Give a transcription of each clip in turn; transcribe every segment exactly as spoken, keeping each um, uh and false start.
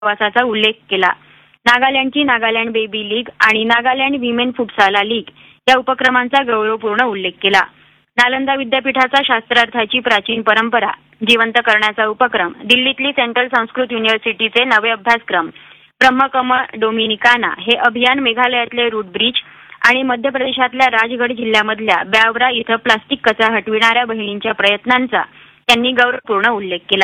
प्रवासाचा उल्लेख केला. नागालँडची नागालँड बेबी लीग आणि नागालँड विमेन फुटसाला लीग या उपक्रमांचा गौरवपूर्ण उल्लेख केला. नालंदा विद्यापीठाचा शास्त्रार्थाची प्राचीन परंपरा जिवंत करण्याचा उपक्रम, दिल्लीतली सेंट्रल संस्कृत युनिव्हर्सिटीचे नवे अभ्यासक्रम, ब्रह्मकमळ डोमिनिकाना हे अभियान, मेघालयातले रूट ब्रिज आणि मध्य प्रदेशातल्या राजगड जिल्ह्यामधल्या ब्यावरा इथं प्लास्टिक कचरा हटविणाऱ्या बहिणींच्या प्रयत्नांचा त्यांनी गौरवपूर्ण उल्लेख केला.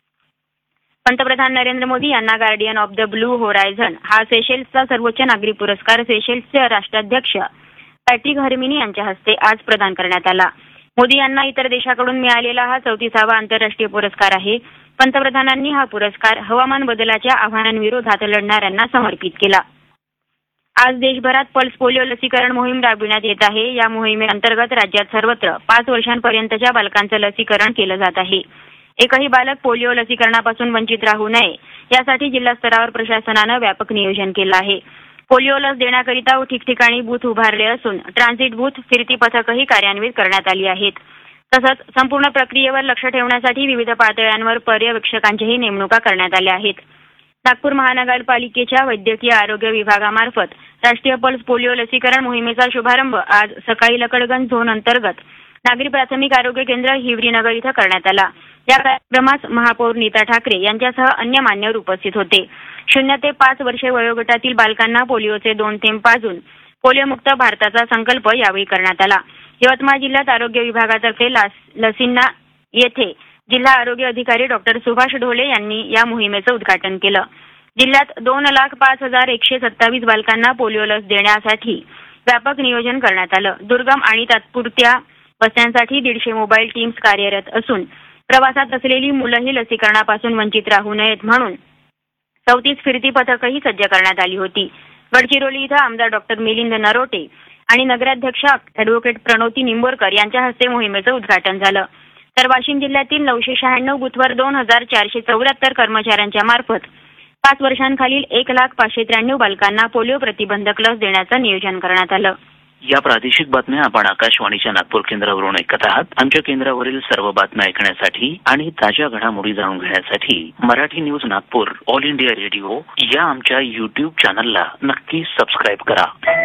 पंतप्रधान नरेंद्र मोदी यांना guardian of the blue horizon हा सेशेल्सचा सर्वोच्च नागरी पुरस्कार सेशेल्सचे राष्ट्राध्यक्ष पॅट्रिक हर्मिनी यांच्या हस्ते आज प्रदान करण्यात आला. मोदी यांना इतर देशाकडून मिळालेला हा चौतीसावा आंतरराष्ट्रीय पुरस्कार आहे. पंतप्रधानांनी हा पुरस्कार हवामान बदलाच्या आव्हानांविरोधात लढणाऱ्यांना समर्पित केला. आज देशभरात पल्स पोलिओ लसीकरण मोहीम राबविण्यात येत आहे. या मोहिमेअंतर्गत राज्यात सर्वत्र पाच वर्षांपर्यंतच्या बालकांचं लसीकरण केलं जात आहे. एकही बालक पोलिओ लसीकरणापासून वंचित राहू नये यासाठी जिल्हा स्तरावर प्रशासनानं व्यापक नियोजन केलं आहे. पोलिओ लस देण्याकरिता ठिकठिकाणी बूथ उभारले असून ट्रान्झिट बूथ, फिरती पथकही कार्यान्वित करण्यात आली आहेत. तसंच संपूर्ण प्रक्रियेवर लक्ष ठेवण्यासाठी विविध पातळ्यांवर पर्यवेक्षकांच्याही नेमणुका करण्यात आल्या आहेत. नागपूर महानगरपालिकेच्या वैद्यकीय आरोग्य विभागामार्फत राष्ट्रीय पल्स पोलिओ लसीकरण मोहिमेचा शुभारंभ आज सकाळी लकडगंज झोन अंतर्गत नागरी प्राथमिक आरोग्य केंद्र हिवरीनगर इथं करण्यात आला. या कार्यक्रमास महापौर नीता ठाकरे यांच्यासह अन्य मान्यवर उपस्थित होते. शून्य ते पाच वर्षे वयोगटातील बालकांना पोलिओचे दोन थेंब पाजून पोलिओमुक्त भारताचा संकल्प यावेळी करण्यात आला. यवतमाळ जिल्ह्यात आरोग्य विभागातर्फे लसींना येथे जिल्हा आरोग्य अधिकारी डॉक्टर सुभाष ढोले यांनी या मोहिमेचं उद्घाटन केलं. जिल्ह्यात दोन लाख पाच हजार एकशे सत्तावीस बालकांना पोलिओ लस देण्यासाठी व्यापक नियोजन करण्यात आलं. दुर्गम आणि तात्पुरत्या वस्त्यांसाठी दीडशे मोबाईल टीम्स कार्यरत असून प्रवासात असलेली मुलंही लसीकरणापासून वंचित राहू नयेत म्हणून चौतीस फिरती पथकही सज्ज करण्यात आली होती. गडचिरोली इथं आमदार डॉक्टर मिलिंद नरोटे आणि नगराध्यक्ष अॅडव्होकेट प्रणोती निंबोरकर यांच्या हस्ते मोहिमेचं उद्घाटन झालं. तर वाशिम जिल्ह्यातील नऊशे शहाण्णव बूथवर दोन हजार चारशे चौऱ्याहत्तर कर्मचाऱ्यांच्या मार्फत पाच वर्षांखालील एक लाख पाचशे त्र्याण्णव बालकांना पोलिओ प्रतिबंधक लस देण्याचं नियोजन करण्यात आलं. या प्रादेशिक बातम्या आपण आकाशवाणीच्या नागपूर केंद्रावरून ऐकत आहात. आमच्या केंद्रावरील सर्व बातम्या ऐकण्यासाठी आणि ताज्या घडामोडी जाणून घेण्यासाठी Marathi news Nagpur all India radio या आमच्या युट्यूब चॅनलला नक्की सबस्क्राईब करा.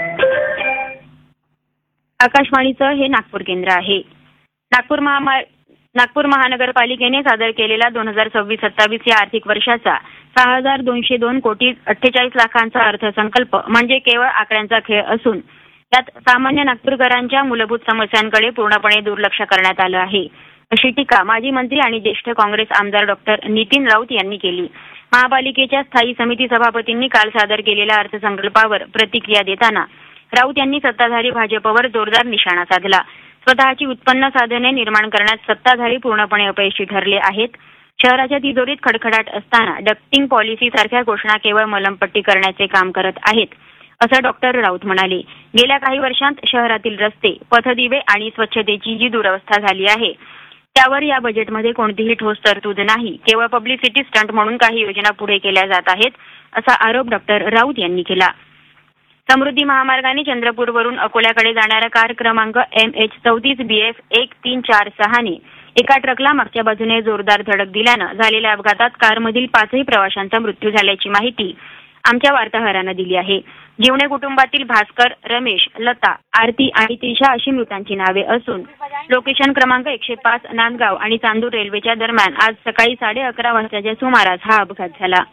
आकाशवाणीचं हे नागपूर केंद्र आहे. नागपूर महामार्ग नागपूर महानगरपालिकेने सादर केलेला दोन हजार सव्वीस सत्तावीस या आर्थिक वर्षाचा सहा हजार दोनशे दोन कोटी अठ्ठेचाळीस लाखांचा अर्थसंकल्प म्हणजे केवळ आकड्यांचा खेळ असून त्यात सामान्य नागपूरकरांच्या मूलभूत समस्यांकडे पूर्णपणे दुर्लक्ष करण्यात आलं आहे, अशी टीका माजी मंत्री आणि ज्येष्ठ काँग्रेस आमदार डॉक्टर नितीन राऊत यांनी केली. महापालिकेच्या स्थायी समिती सभापतींनी काल सादर केलेल्या अर्थसंकल्पावर प्रतिक्रिया देताना राऊत यांनी सत्ताधारी भाजपवर जोरदार निशाणा साधला. स्वतःची उत्पन्न साधने निर्माण करण्यात सत्ताधारी पूर्णपणे अपयशी ठरले आहेत. शहराच्या तिजोरीत खडखडाट असताना डक्टिंग पॉलिसी सारख्या घोषणा केवळ मलमपट्टी करण्याचे काम करत आहेत, असं डॉक्टर राऊत म्हणाले. गेल्या काही वर्षांत शहरातील रस्ते, पथदिवे आणि स्वच्छतेची जी दुरवस्था झाली आहे त्यावर या बजेटमध्ये कोणतीही ठोस तरतूद नाही. केवळ पब्लिसिटी स्टंट म्हणून काही योजना पुढे केल्या जात आहेत, असा आरोप डॉक्टर राऊत यांनी केला. समृद्धी महामार्गाने चंद्रपूरवरून अकोल्याकडे जाणारा कार क्रमांक एम एच चौतीस बी एफ एक तीन चार सहाने एका ट्रकला मागच्या बाजूने जोरदार धडक दिल्यानं झालेल्या अपघातात कारमधील पाचही प्रवाशांचा मृत्यू झाल्याची माहिती आमच्या वार्ताहरानं दिली आहे. जीवने कुटुंबातील भास्कर, रमेश, लता, आरती आणि त्रिशा अशी मृतांची नावे असून लोकेशन क्रमांक एकशे पाच नांदगाव आणि चांदूर रेल्वेच्या दरम्यान आज सकाळी साडे अकरा वाजताच्या सुमारास हा अपघात झाला.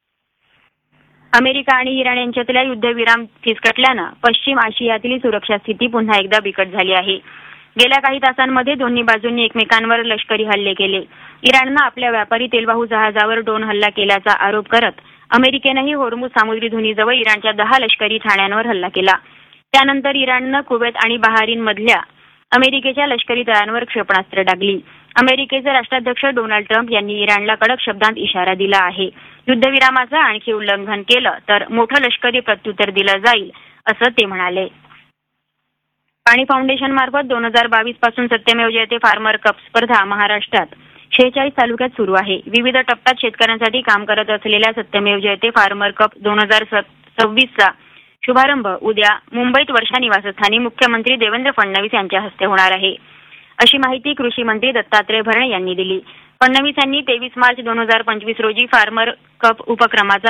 अमेरिका आणि इराण यांच्यातल्या युद्धविराम फिसकटल्यानं पश्चिम आशियातील सुरक्षा स्थिती पुन्हा एकदा बिकट झाली आहे. गेल्या काही तासांमध्ये दोन्ही बाजूंनी एकमेकांवर लष्करी हल्ले केले. इराणनं आपल्या व्यापारी तेलवाहू जहाजावर ड्रोन हल्ला केल्याचा आरोप करत अमेरिकेनंही होर्मुझ सामुद्री धुनीजवळ इराणच्या दहा लष्करी ठाण्यांवर हल्ला केला. त्यानंतर इराणनं कुवेत आणि बहारीनमधल्या अमेरिकेच्या लष्करी तळांवर क्षेपणास्त्र डागली. अमेरिकेचे राष्ट्राध्यक्ष डोनाल्ड ट्रम्प यांनी इराणला कडक शब्दांत इशारा दिला आहे. युद्धविरामाचं आणखी उल्लंघन केलं तर मोठं लष्करी प्रत्युत्तर दिलं जाईल, असं ते म्हणाले. पाणी फाउंडेशन मार्फत दोन हजार बावीस पासून सत्यमेव जयते फार्मर कप स्पर्धा महाराष्ट्रात शेहेचाळीस तालुक्यात सुरू आहे. विविध टप्प्यात शेतकऱ्यांसाठी काम करत असलेल्या सत्यमेव जयते फार्मर कप दोन हजार सव्वीसचा शुभारंभ उद्या मुंबईत वर्षा निवासस्थानी मुख्यमंत्री देवेंद्र फडणवीस यांच्या हस्ते होणार आहे, अशी माहिती कृषी मंत्री दत्तात्रय भरणे यांनी दिली. फडणवीस यांनी तेवीस मार्च दोन हजार पंचवीस रोजी फार्मर कप उपक्रमाचा